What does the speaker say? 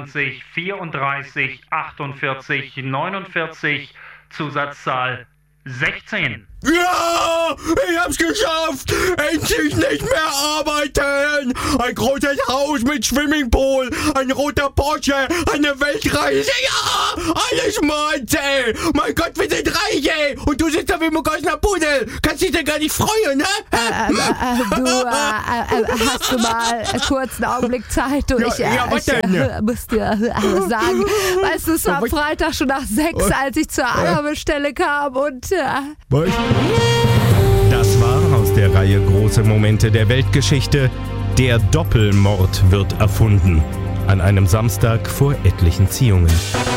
23 34 48 49, Zusatzzahl 16. Ja, ich hab's geschafft! Endlich nicht mehr arbeiten! Ein großes Haus mit Swimmingpool, ein roter Porsche, eine Weltreise, ja! Alles meins, ey! Mein Gott, wir sind reich, ey! Und du sitzt da wie Muck aus einer Pudel! Kannst dich denn gar nicht freuen, ne? Hast du mal kurz einen Augenblick Zeit? Du, was denn? Muss dir sagen, weißt du, es war am Freitag schon nach 6, als ich zur Annahmestelle kam und... Was? Das war aus der Reihe Große Momente der Weltgeschichte. Der Doppelmord wird erfunden. An einem Samstag vor etlichen Ziehungen.